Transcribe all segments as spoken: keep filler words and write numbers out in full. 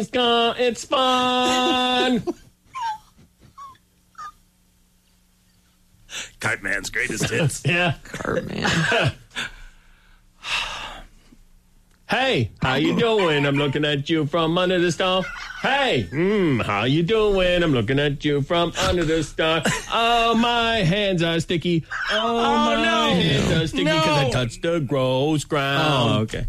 It's gone. It's fun. Cartman's greatest hits. Yeah. Cartman. Hey, how you doing? I'm looking at you from under the star. Hey, mm, how you doing? I'm looking at you from under the star. Oh, my hands are sticky. Oh, Oh, my no. hands are sticky because I No. touched the gross ground. Oh, okay.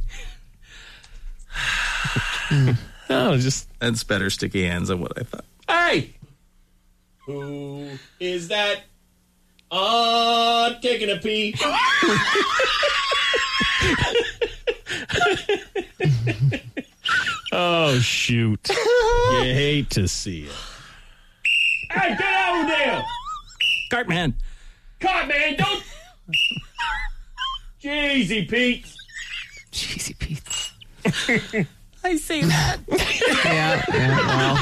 No, just, That's better sticky hands than what I thought. hey, who is that? Oh, taking a pee. Oh, shoot. You hate to see it. Hey, get over there! Cartman. Cut, man, don't... Jeezy, Pete. Cheesy Pete. I say that. Yeah, yeah,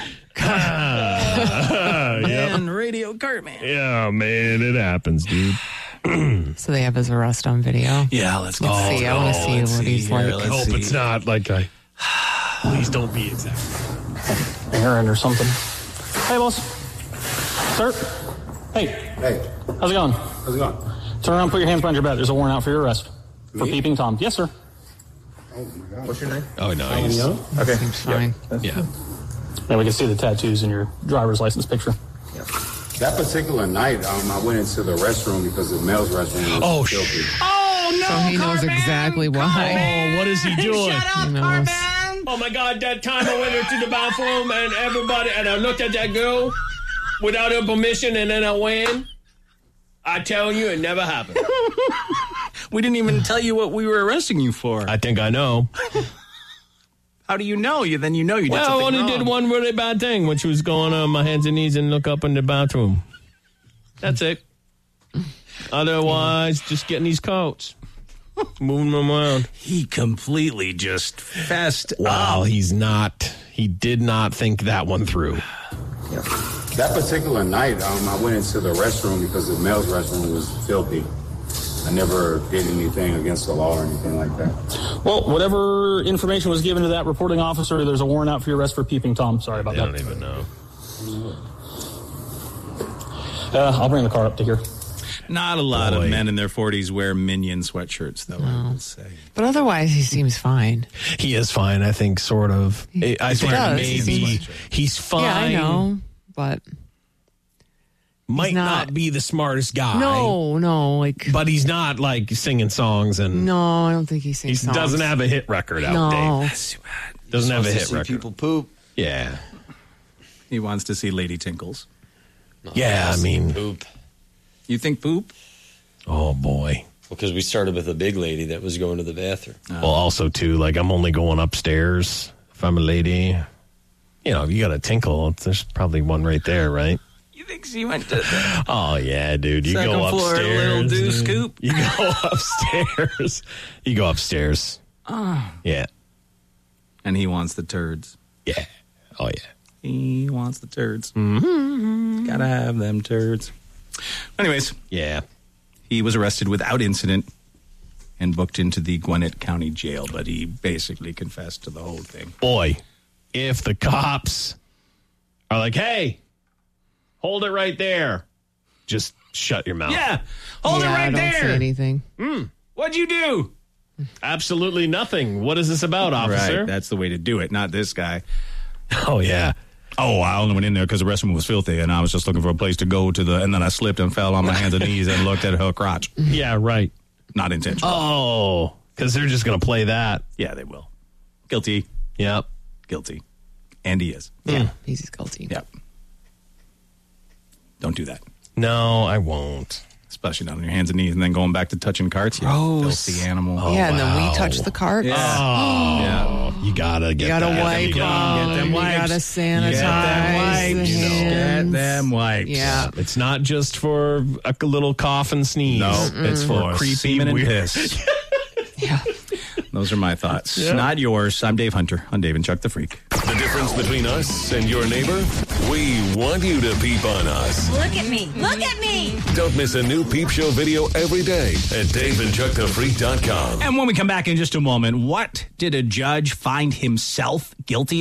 well. Man, Radio Cartman. Yeah, man, it happens, dude. So they have his arrest on video. Yeah, let's go. Let's see. I want to see let's what see he's here, like. let's Hope see. it's not like I... Please don't be exact. Errand or something. Hey, boss. Sir. Hey. Hey, How's it going? how's it going? Turn around, put your hands behind your back. There's a warrant out for your arrest. For Me? peeping Tom. Yes, sir. Oh my God. What's your name? Oh, no, he's... Okay. Seems fine. Yeah. And we can see the tattoos in your driver's license picture. That particular night, um, I went into the restroom because the male's restroom was Oh, filthy. Oh, no, So he knows Cartman. exactly why. Oh, what is he doing? Shut up, He knows. Cartman. Oh, my God, that time I went into the bathroom and everybody... And I looked at that girl without her permission and then I went. I tell you, it never happened. We didn't even tell you what we were arresting you for. I think I know. How do you know? You Then you know you did Well, I something only wrong. did one really bad thing, which was going on my hands and knees and look up in the bathroom. That's it. Otherwise, just getting these coats. Moving them around. He completely just fessed Wow, up. he's not. He did not think that one through. That particular night, um, I went into the restroom because the male's restroom was filthy. I never did anything against the law or anything like that. Well, whatever information was given to that reporting officer, there's a warrant out for your arrest for peeping Tom. Sorry about I that. don't even know. Uh, I'll bring the car up to here. Not a lot Boy. of men in their forties wear Minion sweatshirts, though, I will say. But otherwise, he seems fine. He is fine, I think, sort of. I I swear, does. maybe He's- he's fine. Yeah, I know. But Might He's not, not- be the smartest guy. no, no, like But he's not like singing songs and no, I don't think he he sings songs. doesn't have a hit record out, No. Dave. That's too bad. Doesn't have a Wants to hit see record. people poop. Yeah. He wants to see Lady Tinkles. Yeah, I mean, Poop. You think poop? oh boy. Because we started with a big lady that was going to the bathroom. Well, also too, like I'm only going upstairs if I'm a lady. You know, if you got a tinkle, there's probably one right there, right? You think she went to the Oh yeah, dude. You second go floor, upstairs. little do dude. scoop? You go upstairs. You go upstairs. Oh. Yeah. And he wants the turds. Yeah. Oh yeah. He wants the turds. Mm-hmm. Gotta have them turds. Anyways, Yeah. he was arrested without incident and booked into the Gwinnett County Jail, but he basically confessed to the whole thing. Boy, if the cops are like, "Hey, hold it right there," just shut your mouth. Yeah, hold yeah, it I right don't say there. anything. What'd you do? Absolutely nothing. What is this about, officer? Right, that's the way to do it, not this guy. Oh yeah. Oh, I only went in there because the restroom was filthy, and I was just looking for a place to go to the, and then I slipped and fell on my hands and knees and looked at her crotch. Yeah, right. Not intentional. Oh, because they're just going to play that. Yeah, they will. Guilty. Yep. Guilty. And he is. Yeah, he's guilty. Yep. Don't do that. No, I won't. Especially not on your hands and knees and then going back to touching carts. You Gross. filthy animal. yeah, and then wow. we touch the carts. Yeah. Oh, you gotta get You gotta that. wipe You gotta them. get them You wipes. gotta sanitize Get them wipes. the Get hands. them wipes. Yeah. It's not just for a little cough and sneeze. No, it's for creepy, semen and weird. piss. Yeah. Those are my thoughts. Not yours. I'm Dave Hunter. I'm Dave and Chuck the Freak. The difference between us and your neighbor? We want you to peep on us. Look at me. Look at me. Don't miss a new Peep Show video every day at dave and chuck the freak dot com. And when we come back in just a moment, what did a judge find himself guilty